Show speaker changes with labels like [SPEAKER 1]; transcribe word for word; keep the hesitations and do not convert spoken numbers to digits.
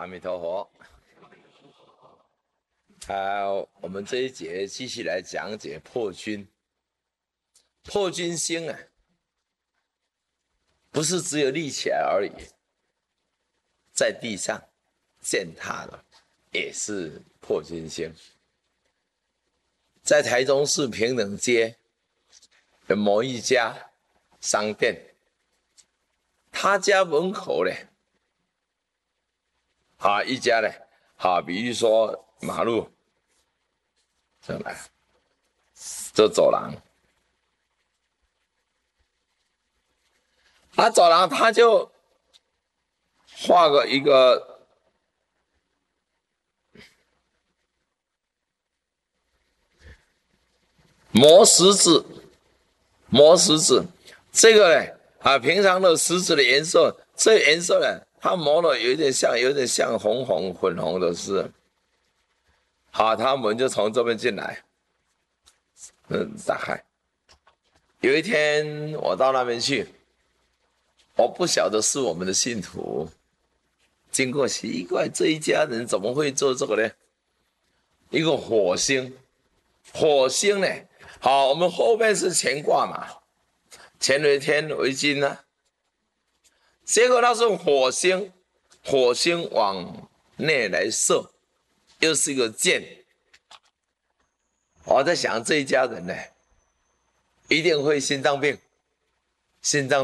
[SPEAKER 1] 阿弥陀佛。好，我们这一节继续来讲解破军。破军星啊，不是只有立起来而已，在地上践踏的也是破军星。在台中市平等街的某一家商店，他家门口呢，啊，一家呢，好，比如说马路，这来，这走廊，啊，走廊他就画个一个磨石子，磨石子，这个呢，啊，平常的石子的颜色，这个颜色呢，它磨的有点像，有点像红红粉红的是。好，他们就从这边进来，嗯，打开。有一天我到那边去，我不晓得是我们的信徒，经过奇怪，这一家人怎么会做这个呢？一个火星，火星呢，好，我们后面是乾卦嘛，乾为天为金呢、啊，结果它是火星，火星往内来射，又是一个箭。我在想这一家人呢，一定会心脏病，心脏。